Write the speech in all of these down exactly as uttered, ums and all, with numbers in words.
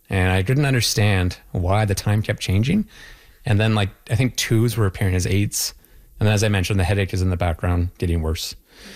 And I didn't understand why the time kept changing. And then like, I think twos were appearing as eights. And then as I mentioned, the headache is in the background getting worse.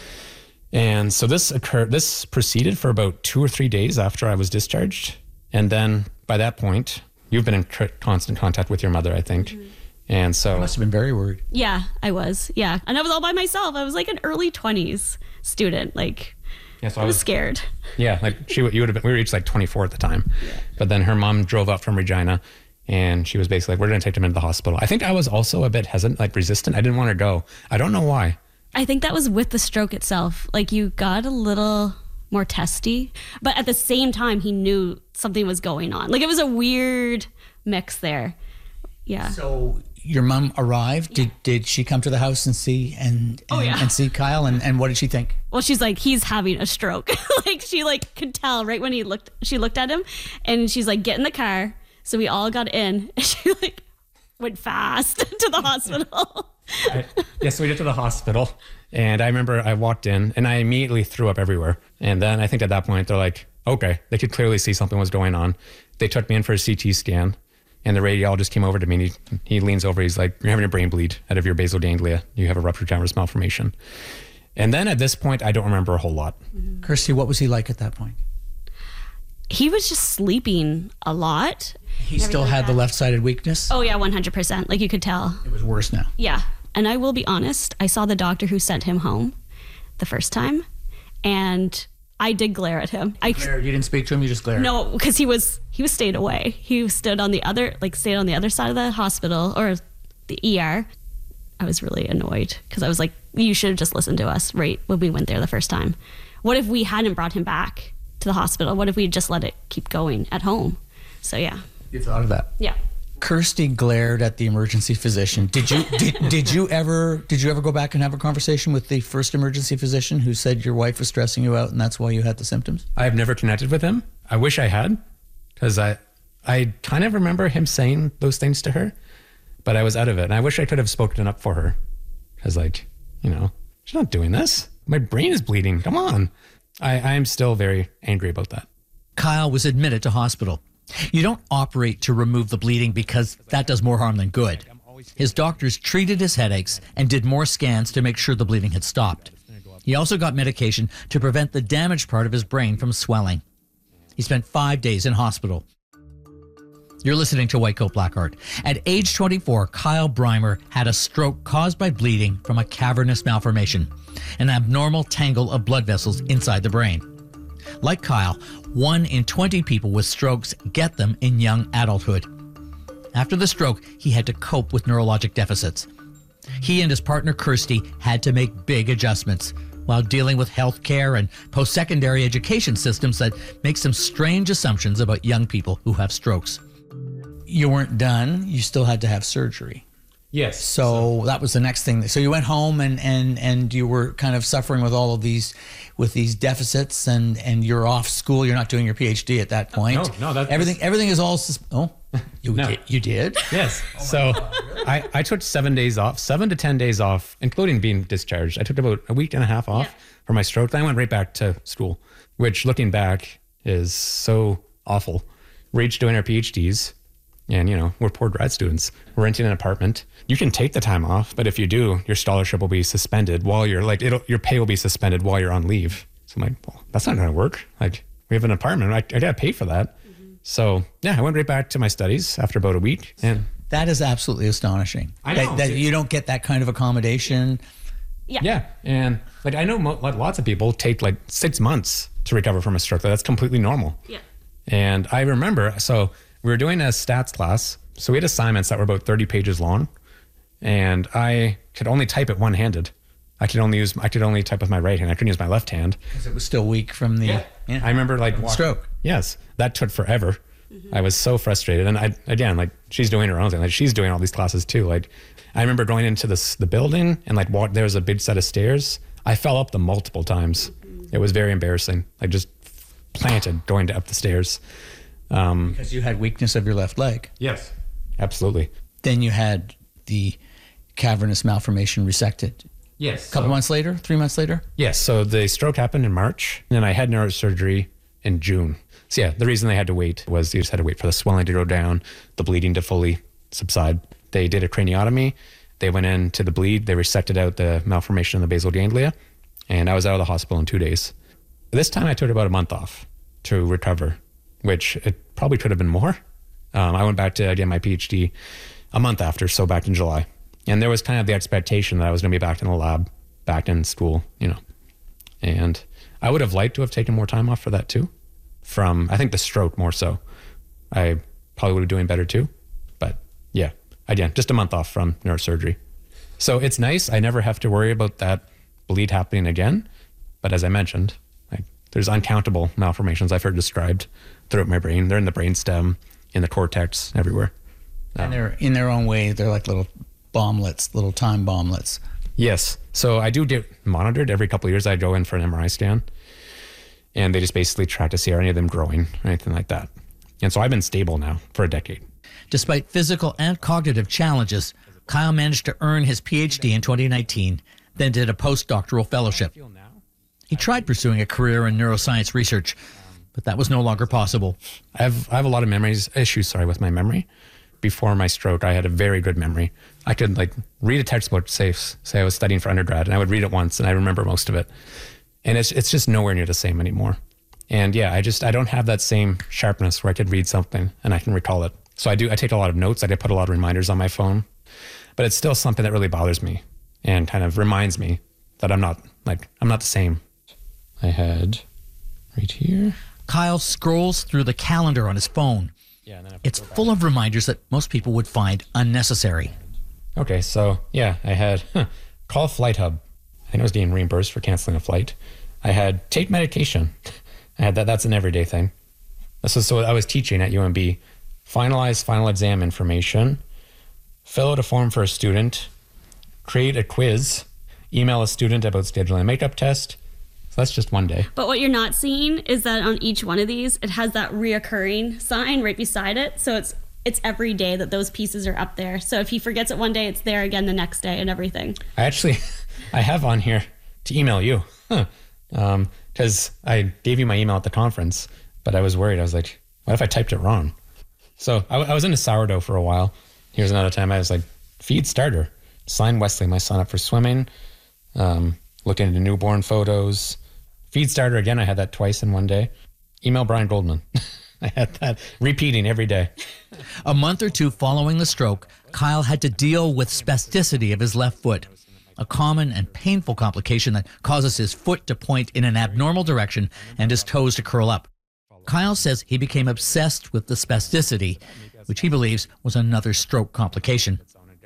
And so this occurred, this proceeded for about two or three days after I was discharged. And then by that point, you've been in tr- constant contact with your mother, I think. Mm-hmm. And so... You must have been very worried. Yeah, I was. Yeah. And I was all by myself. I was like an early twenties student. Like, yeah, so I, I was, was scared. Yeah, like she, you would have been, we were each like twenty-four at the time. Yeah. But then her mom drove up from Regina and she was basically like, we're going to take them into the hospital. I think I was also a bit hesitant, like resistant. I didn't want to go. I don't know why. I think that was with the stroke itself. Like you got a little more testy, but at the same time, he knew something was going on. Like it was a weird mix there. Yeah. So your mom arrived. Did did she come to the house and see and and, oh, yeah. and see Kyle? And, and what did she think? Well, she's like, he's having a stroke. Like she like could tell right when he looked. She looked at him, and she's like, get in the car. So we all got in. And she like went fast to the hospital. I, yeah, so we get to the hospital, and I remember I walked in, and I immediately threw up everywhere. And then I think at that point they're like, okay, they could clearly see something was going on. They took me in for a C T scan. And the radiologist came over to me and he, he leans over. He's like, you're having a brain bleed out of your basal ganglia. You have a ruptured cavernous malformation. And then at this point, I don't remember a whole lot. Mm-hmm. Kirsty, what was he like at that point? He was just sleeping a lot. He still had the left-sided weakness? Oh, yeah, one hundred percent. Like you could tell. It was worse now. Yeah. And I will be honest, I saw the doctor who sent him home the first time. And I did glare at him. I glared. You didn't speak to him, you just glared? No, because he was he was stayed away. He stood on the other, like stayed on the other side of the hospital or the E R. I was really annoyed because I was like, you should have just listened to us right when we went there the first time. What if we hadn't brought him back to the hospital? What if we just let it keep going at home? So yeah. You thought of that? Yeah. Kirsty glared at the emergency physician. Did you did, did you ever did you ever go back and have a conversation with the first emergency physician who said your wife was stressing you out and that's why you had the symptoms? I've never connected with him. I wish I had, because I I kind of remember him saying those things to her, but I was out of it. And I wish I could have spoken up for her, because like, you know, she's not doing this. My brain is bleeding. Come on. I, I am still very angry about that. Kyle was admitted to hospital. You don't operate to remove the bleeding because that does more harm than good. His doctors treated his headaches and did more scans to make sure the bleeding had stopped. He also got medication to prevent the damaged part of his brain from swelling. He spent five days in hospital. You're listening to White Coat Black Heart. At age twenty-four, Kyle Breimer had a stroke caused by bleeding from a cavernous malformation, an abnormal tangle of blood vessels inside the brain. Like Kyle, one in twenty people with strokes get them in young adulthood. After the stroke, he had to cope with neurologic deficits. He and his partner Kirsty had to make big adjustments while dealing with health care and post-secondary education systems that make some strange assumptions about young people who have strokes. You weren't done. You still had to have surgery. Yes. So, so that was the next thing. So you went home and, and, and you were kind of suffering with all of these, with these deficits, and, and you're off school. You're not doing your PhD at that point. No, no, that's everything. Everything is all. Sus- oh, you no. did. You did. Yes. Oh so God, really? I, I took seven days off, seven to ten days off, including being discharged. I took about a week and a half off yeah. for my stroke. Then I went right back to school, which looking back is so awful. We're each doing our PhDs. And, you know, we're poor grad students. We're renting an apartment. You can take the time off, but if you do, your scholarship will be suspended while you're like, it'll, your pay will be suspended while you're on leave. So I'm like, well, that's not going to work. Like, we have an apartment. I, I got to pay for that. Mm-hmm. So, yeah, I went right back to my studies after about a week. And that is absolutely astonishing. I know. That, that you don't get that kind of accommodation. Yeah. Yeah. And, like, I know mo- lots of people take, like, six months to recover from a stroke. That's completely normal. Yeah. And I remember, so... we were doing a stats class, so we had assignments that were about thirty pages long, and I could only type it one-handed. I could only use, I could only type with my right hand. I couldn't use my left hand. Because it was still weak from the... Yeah. yeah. I remember like... Walking. Stroke. Yes. That took forever. Mm-hmm. I was so frustrated. And I, again, like she's doing her own thing. Like she's doing all these classes too. Like I remember going into this, the building and like walk, there was a big set of stairs. I fell up them multiple times. Mm-hmm. It was very embarrassing. Like just planted going to up the stairs. Um, because you had weakness of your left leg. Yes, absolutely. Then you had the cavernous malformation resected. Yes. A couple so, months later, three months later? Yes. So the stroke happened in March, and then I had neurosurgery in June. So yeah, the reason they had to wait was they just had to wait for the swelling to go down, the bleeding to fully subside. They did a craniotomy. They went into the bleed. They resected out the malformation in the basal ganglia. And I was out of the hospital in two days. This time I took about a month off to recover, which it probably could have been more. Um, I went back to get my PhD a month after, so back in July. And there was kind of the expectation that I was going to be back in the lab, back in school, you know. And I would have liked to have taken more time off for that too. From, I think, the stroke more so. I probably would be doing better too. But yeah, again, just a month off from neurosurgery. So it's nice. I never have to worry about that bleed happening again. But as I mentioned, like, there's uncountable malformations I've heard described throughout my brain. They're in the brainstem, in the cortex, everywhere. Um, And they're in their own way. They're like little bomblets, little time bomblets. Yes. So I do get monitored every couple of years. I go in for an M R I scan, and they just basically track to see are any of them growing or anything like that. And so I've been stable now for a decade. Despite physical and cognitive challenges, Kyle managed to earn his PhD in twenty nineteen, then did a postdoctoral fellowship. He tried pursuing a career in neuroscience research, but that was no longer possible. I have I have a lot of memories issues. Sorry, with my memory. Before my stroke, I had a very good memory. I could like read a textbook, say say I was studying for undergrad, and I would read it once, and I remember most of it. And it's it's just nowhere near the same anymore. And yeah, I just I don't have that same sharpness where I could read something and I can recall it. So I do I take a lot of notes. I did put a lot of reminders on my phone, but it's still something that really bothers me and kind of reminds me that I'm not like I'm not the same. I had right here. Kyle scrolls through the calendar on his phone. Yeah, and then It's full of reminders that most people would find unnecessary. Okay, so yeah, I had huh, call Flight Hub. I think I was getting reimbursed for canceling a flight. I had take medication. I had that. That's an everyday thing. This is so I was teaching at U M B. Finalize final exam information. Fill out a form for a student. Create a quiz. Email a student about scheduling a makeup test. So that's just one day. But what you're not seeing is that on each one of these, it has that reoccurring sign right beside it. So it's it's every day that those pieces are up there. So if he forgets it one day, it's there again the next day and everything. I actually, I have on here to email you. Huh. Um, because I gave you my email at the conference, but I was worried. I was like, what if I typed it wrong? So I, I was into sourdough for a while. Here's another time I was like, feed starter. Sign Wesley, my son, up for swimming. Um, looking into newborn photos. Feed starter again, I had that twice in one day. Email Brian Goldman. I had that repeating every day. A month or two following the stroke, Kyle had to deal with spasticity of his left foot, a common and painful complication that causes his foot to point in an abnormal direction and his toes to curl up. Kyle says he became obsessed with the spasticity, which he believes was another stroke complication.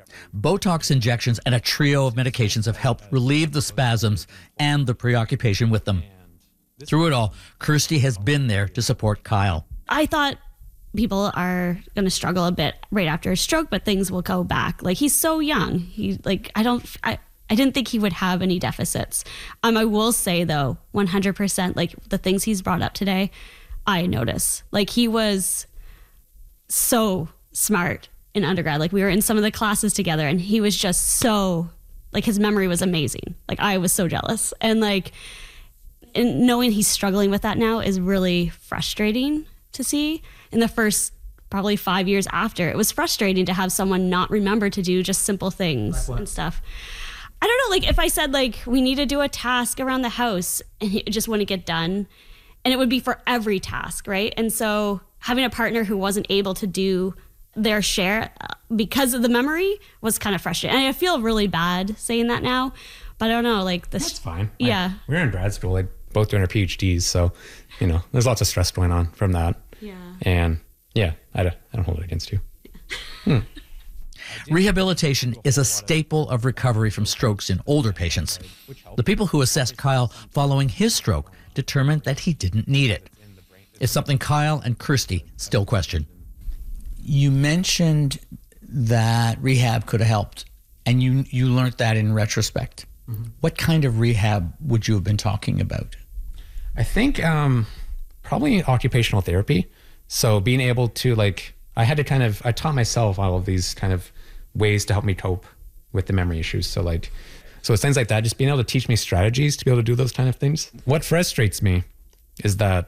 Botox injections and a trio of medications have helped relieve the spasms and the preoccupation with them. Through it all, Kirsty has been there to support Kyle. I thought people are going to struggle a bit right after a stroke, but things will go back. Like, he's so young. He like I don't I, I didn't think he would have any deficits. Um, I will say though, one hundred percent, like the things he's brought up today, I notice. Like, he was so smart in undergrad. Like, we were in some of the classes together, and he was just so like his memory was amazing. Like, I was so jealous, and like. And knowing he's struggling with that now is really frustrating to see. In the first probably five years after, it was frustrating to have someone not remember to do just simple things and stuff. I don't know, like if I said like we need to do a task around the house and it just wouldn't get done, and it would be for every task, right? And so having a partner who wasn't able to do their share because of the memory was kind of frustrating. And I feel really bad saying that now, but I don't know, like this. That's fine. Yeah. Like, we were in grad school, like both doing our PhDs. So, you know, there's lots of stress going on from that. Yeah. And yeah, I don't, I don't hold it against you. Yeah. Hmm. Rehabilitation is a staple of recovery from strokes in older patients. The people who assessed Kyle following his stroke determined that he didn't need it. It's something Kyle and Kirsty still question. You mentioned that rehab could have helped, and you you learned that in retrospect. Mm-hmm. What kind of rehab would you have been talking about? I think um, probably occupational therapy. So being able to like, I had to kind of, I taught myself all of these kind of ways to help me cope with the memory issues. So like, so it's things like that, just being able to teach me strategies to be able to do those kind of things. What frustrates me is that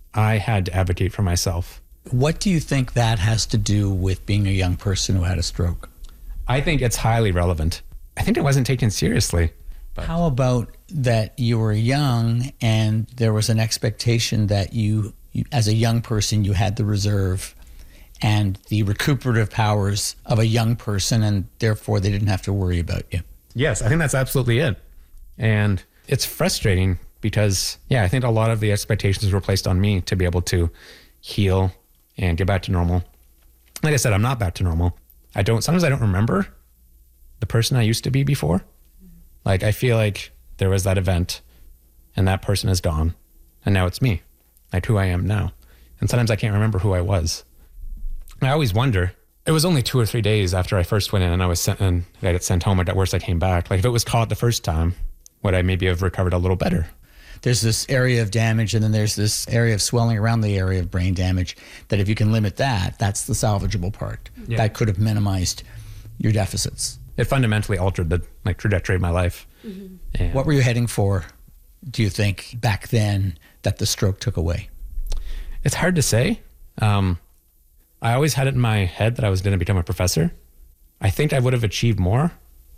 I had to advocate for myself. What do you think that has to do with being a young person who had a stroke? I think it's highly relevant. I think it wasn't taken seriously. But how about that you were young and there was an expectation that you, you, as a young person, you had the reserve and the recuperative powers of a young person, and therefore they didn't have to worry about you? Yes, I think that's absolutely it. And it's frustrating because, yeah, I think a lot of the expectations were placed on me to be able to heal and get back to normal. Like I said, I'm not back to normal. I don't, sometimes I don't remember the person I used to be before. Like, I feel like there was that event and that person is gone and now it's me, like who I am now. And sometimes I can't remember who I was. And I always wonder, it was only two or three days after I first went in and I was sent, and I got sent home, or at worst I came back. Like, if it was caught the first time, would I maybe have recovered a little better? There's this area of damage and then there's this area of swelling around the area of brain damage that if you can limit that, that's the salvageable part. Yeah. That could have minimized your deficits. It fundamentally altered the like trajectory of my life. Mm-hmm. And what were you heading for, do you think, back then that the stroke took away? It's hard to say. Um, I always had it in my head that I was going to become a professor. I think I would have achieved more.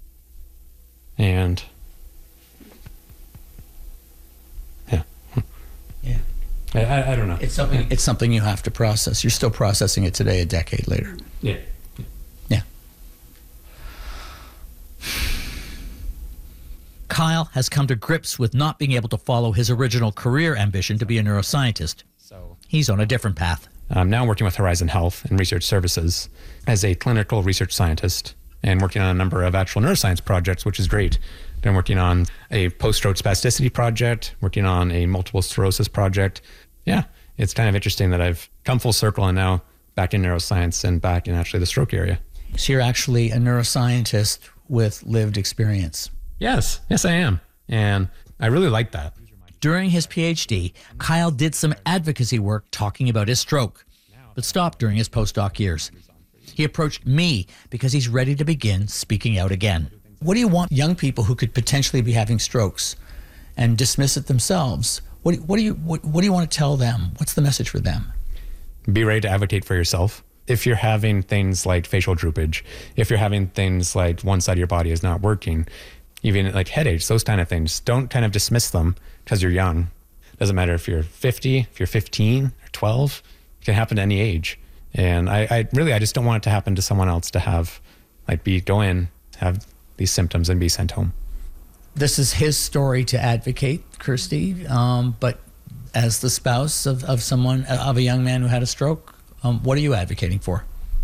And yeah. Yeah. I, I, I don't know. It's something, yeah. it's something you have to process. You're still processing it today, a decade later. Yeah. Yeah. Kyle has come to grips with not being able to follow his original career ambition to be a neuroscientist. So he's on a different path. I'm now working with Horizon Health and Research Services as a clinical research scientist and working on a number of actual neuroscience projects, which is great. I'm working on a post-stroke spasticity project, working on a multiple sclerosis project. Yeah, it's kind of interesting that I've come full circle and now back in neuroscience and back in actually the stroke area. So you're actually a neuroscientist with lived experience. Yes, yes I am. And I really like that. During his PhD, Kyle did some advocacy work talking about his stroke, but stopped during his postdoc years. He approached me because he's ready to begin speaking out again. What do you want young people who could potentially be having strokes and dismiss it themselves? What, what, do you, what, what do you want to tell them? What's the message for them? Be ready to advocate for yourself. If you're having things like facial droopage, if you're having things like one side of your body is not working, even like headaches, those kind of things, don't kind of dismiss them because you're young. Doesn't matter if you're fifty, if you're fifteen or twelve, it can happen to any age. And I, I really, I just don't want it to happen to someone else to have, like be, go in, have these symptoms and be sent home. This is his story to advocate, Kirsty, um, but as the spouse of, of someone, of a young man who had a stroke, um, what are you advocating for?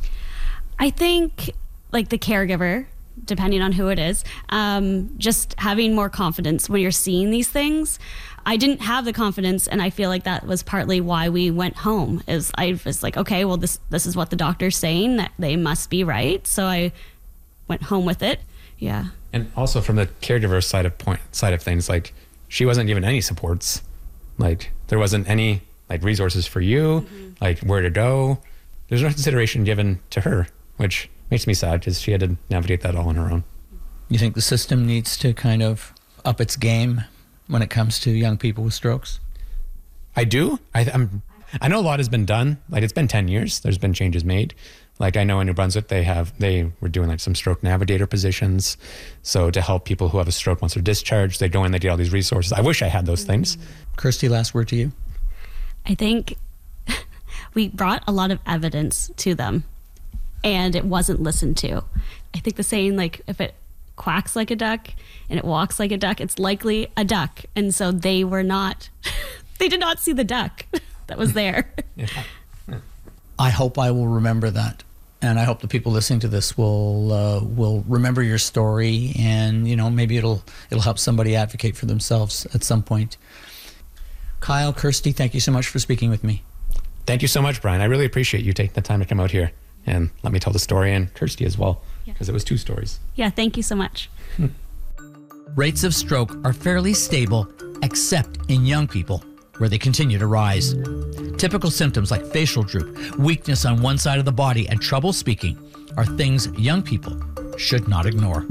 I think like the caregiver, depending on who it is, um, just having more confidence when you're seeing these things. I didn't have the confidence, and I feel like that was partly why we went home. Is I was like, okay, well, this this is what the doctor's saying, that they must be right. So I went home with it. Yeah. And also from the caregiver side of point side of things, like she wasn't given any supports. Like there wasn't any like resources for you, mm-hmm. like where to go. There's no consideration given to her, which makes me sad because she had to navigate that all on her own. You think the system needs to kind of up its game when it comes to young people with strokes? I do. I, I'm, I know a lot has been done. Like it's been ten years. There's been changes made. Like I know in New Brunswick, they have, they were doing like some stroke navigator positions. So to help people who have a stroke once they're discharged, they go in, they get all these resources. I wish I had those things. Kirsty, last word to you. I think we brought a lot of evidence to them and it wasn't listened to. I think the saying, like, if it quacks like a duck and it walks like a duck, it's likely a duck. And so they were not, they did not see the duck that was there. Yeah. I hope I will remember that. And I hope the people listening to this will uh, will remember your story, and you know maybe it'll it'll help somebody advocate for themselves at some point. Kyle, Kirsty, thank you so much for speaking with me. Thank you so much, Brian. I really appreciate you taking the time to come out here and let me tell the story, and Kirsty as well, because yeah. It was two stories. Yeah, thank you so much. Rates of stroke are fairly stable, except in young people, where they continue to rise. Typical symptoms like facial droop, weakness on one side of the body, and trouble speaking are things young people should not ignore.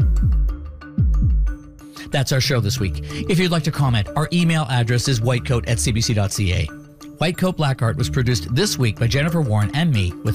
That's our show this week. If you'd like to comment, our email address is whitecoat at c b c dot c a. White Coat Black Art was produced this week by Jennifer Warren and me with